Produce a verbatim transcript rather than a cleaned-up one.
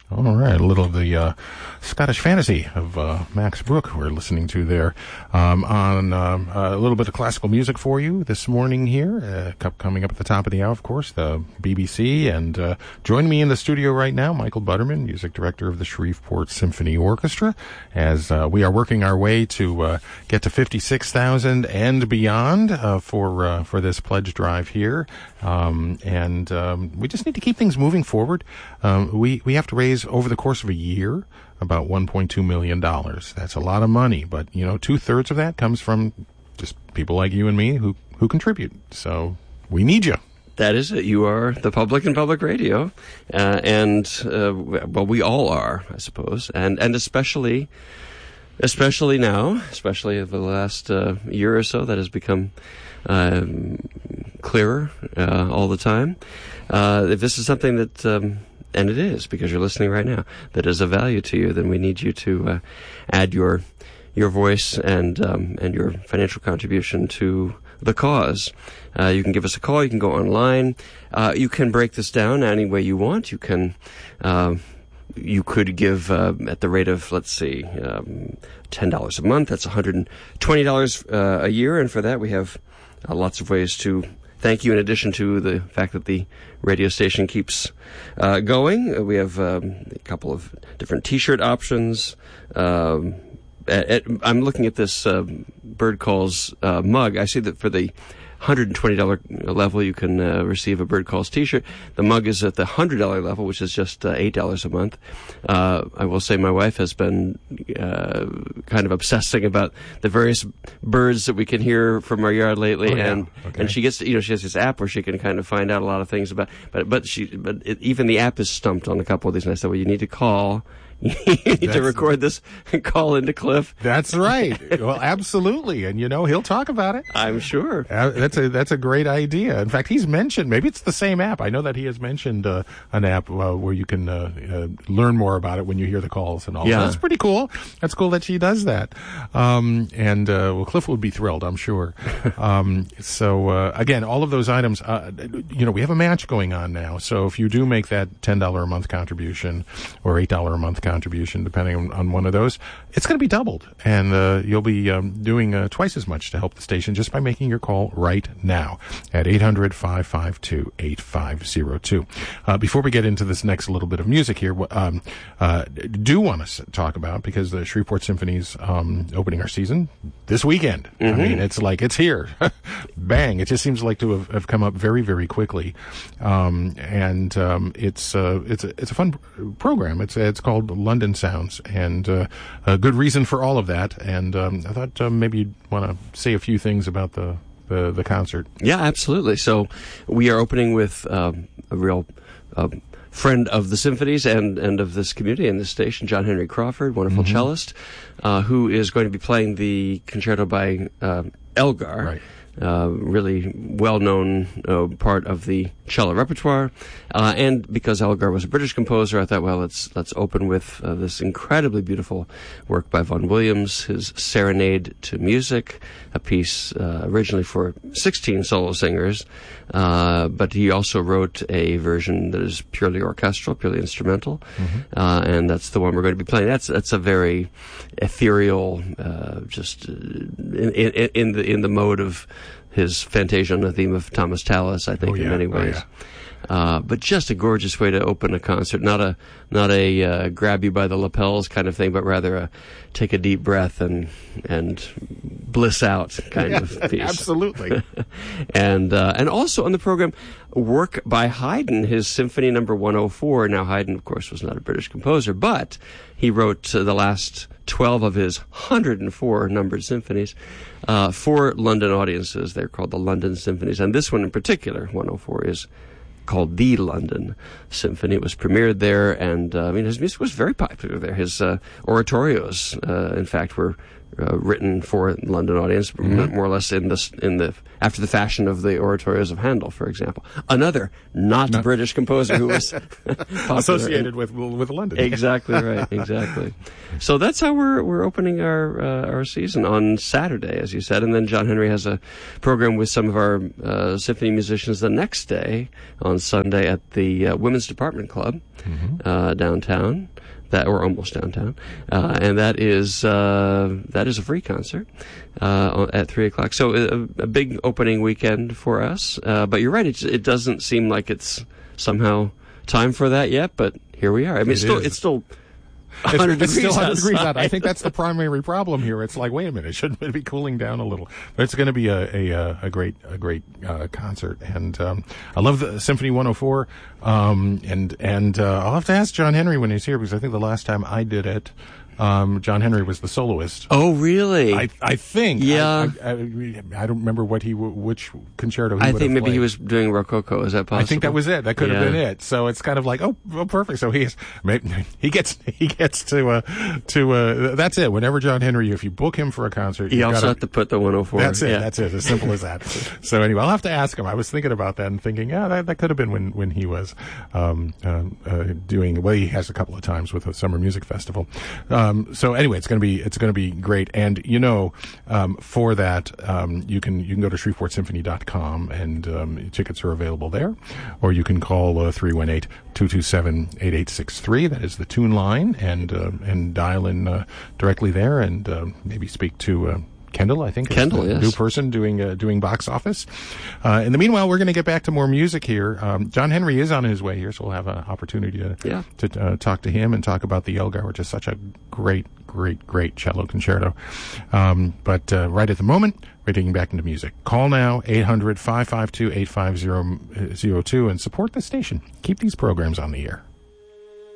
All right, a little of the uh, Scottish Fantasy of uh, Max Brook we're listening to there. Um, on um, a little bit of classical music for you this morning here, uh, coming up at the top of the hour, of course, the B B C. And uh, joining me in the studio right now, Michael Butterman, music director of the Shreveport Symphony Orchestra, as uh, we are working our way to uh, get to fifty-six thousand and beyond uh, for uh, for this pledge drive here. Um, and um, we just need to keep things moving forward. Um, we, we have to raise over the course of a year about one point two million dollars. That's a lot of money, but, you know, two-thirds of that comes from just people like you and me who, who contribute. So we need you. That is it. You are the public and public radio. Uh, and, uh, well, we all are, I suppose. And, and especially, especially now, especially over the last uh, year or so, that has become um, clearer uh, all the time. Uh, if this is something that... Um, and it is, because you're listening right now, that is of value to you, then we need you to uh, add your your voice and um, and your financial contribution to the cause. Uh, you can give us a call. You can go online. Uh, you can break this down any way you want. You can uh, you could give uh, at the rate of, let's see, um, ten dollars a month. That's one hundred twenty dollars uh, a year, and for that we have uh, lots of ways to thank you, in addition to the fact that the radio station keeps uh, going. We have um, a couple of different T-shirt options. Um, at, at, I'm looking at this uh, Bird Calls uh, mug. I see that for the one hundred twenty dollars level, you can uh, receive a Bird Calls T-shirt. The mug is at the one hundred dollars level, which is just uh, eight dollars a month. Uh, I will say my wife has been uh, kind of obsessing about the various birds that we can hear from our yard lately, oh, yeah. and okay. and she gets, you know, she has this app where she can kind of find out a lot of things about. But but she but it, even the app is stumped on a couple of these, and I said, well, you need to call. You need That's to record this and call into Cliff. That's right. Well, absolutely. And, you know, he'll talk about it. I'm sure. Uh, that's a that's a great idea. In fact, he's mentioned, maybe it's the same app. I know that he has mentioned uh, an app uh, where you can uh, uh, learn more about it when you hear the calls and all. Yeah. So that's pretty cool. That's cool that she does that. Um, and, uh, well, Cliff would be thrilled, I'm sure. um, so, uh, again, all of those items, uh, you know, we have a match going on now. So if you do make that ten dollars a month contribution or eight dollars a month contribution, depending on, on one of those, it's going to be doubled, and uh, you'll be um, doing uh, twice as much to help the station just by making your call right now at eight hundred, five five two, eight five zero two. Uh, before we get into this next little bit of music here, um, uh, do want to talk about, because the Shreveport Symphony's um, opening our season this weekend. Mm-hmm. I mean, it's like it's here. Bang. It just seems like to have, have come up very, very quickly. Um, and um, it's uh, it's a, it's a fun program. It's it's called London Sounds, and uh, a good reason for all of that. And um, I thought uh, maybe you'd want to say a few things about the, the, the concert. Yeah, absolutely. So we are opening with um, a real uh, friend of the symphonies and, and of this community and this station, John Henry Crawford, wonderful mm-hmm. cellist, uh, who is going to be playing the concerto by uh, Elgar. Right. Uh, really well-known uh, part of the cello repertoire, uh, and because Elgar was a British composer, I thought, well, let's let's open with uh, this incredibly beautiful work by Vaughan Williams, his Serenade to Music, a piece uh, originally for sixteen solo singers, uh, but he also wrote a version that is purely orchestral, purely instrumental, mm-hmm. uh, and that's the one we're going to be playing. That's that's a very ethereal, uh, just uh, in, in, in the in the mode of his Fantasia on the theme of Thomas Tallis, I think, oh, yeah. in many ways. Oh, yeah. Uh, but just a gorgeous way to open a concert. Not a not a uh, grab you by the lapels kind of thing, but rather a take a deep breath and and bliss out kind yeah, of piece. Absolutely. and uh, and also on the program, work by Haydn, his Symphony Number one oh four. Now, Haydn, of course, was not a British composer, but he wrote uh, the last twelve of his one hundred four numbered symphonies uh, for London audiences. They're called the London Symphonies, and this one in particular, one oh four, is called the London Symphony. It was premiered there, and uh, I mean, his music was very popular there. His uh, oratorios, uh, in fact, were uh, written for a London audience, mm-hmm. more or less in the in the after the fashion of the oratorios of Handel, for example. Another not, not British composer who was associated with with London. Exactly right, exactly. So that's how we're we're opening our uh, our season on Saturday, as you said, and then John Henry has a program with some of our uh, symphony musicians the next day on Sunday at the uh, Women's Department Club mm-hmm. uh, downtown. That or almost downtown, uh, and that is uh, that is a free concert uh, at three o'clock. So a, a big opening weekend for us. Uh, but you're right; it, it doesn't seem like it's somehow time for that yet. But here we are. I mean, it's still, it's still one hundred it's, it's degrees still one hundred outside. degrees out. I think that's the primary problem here. It's like, wait a minute, shouldn't it be cooling down a little? But it's going to be a a, a great a great uh, concert, and um, I love the Symphony one oh four. Um, and and uh, I'll have to ask John Henry when he's here, because I think the last time I did it, um, John Henry was the soloist. Oh, really? I I think. Yeah. I, I, I, I don't remember what he which concerto he I would think have maybe played. he was doing Rococo. Is that possible? I think that was it. That could yeah. have been it. So it's kind of like, oh, oh perfect. So he's he gets he gets to uh, to uh, that's it. Whenever John Henry, if you book him for a concert, you also gotta, have to put the one oh four. That's it. Yeah. That's it. As simple as that. So anyway, I'll have to ask him. I was thinking about that and thinking, yeah, that, that could have been when when he was um, uh, uh, doing. Well, he has a couple of times with a summer music festival. Um, so anyway, it's going to be it's going to be great. And you know, um, for that, um, you can you can go to shreveport symphony dot com and um, tickets are available there, or you can call uh, three one eight, two two seven, eight eight six three. That is the tune line, and uh, and dial in uh, directly there, and uh, maybe speak to. Uh, Kendall, I think, Kendall, is the yes. new person doing uh, doing box office. Uh, in the meanwhile, we're going to get back to more music here. Um, John Henry is on his way here, so we'll have an opportunity to yeah. to uh, talk to him and talk about the Elgar, which is such a great, great, great cello concerto. Um, but uh, right at the moment, we're taking back into music. Call now, eight hundred, five five two, eight five zero zero two, and support the station. Keep these programs on the air.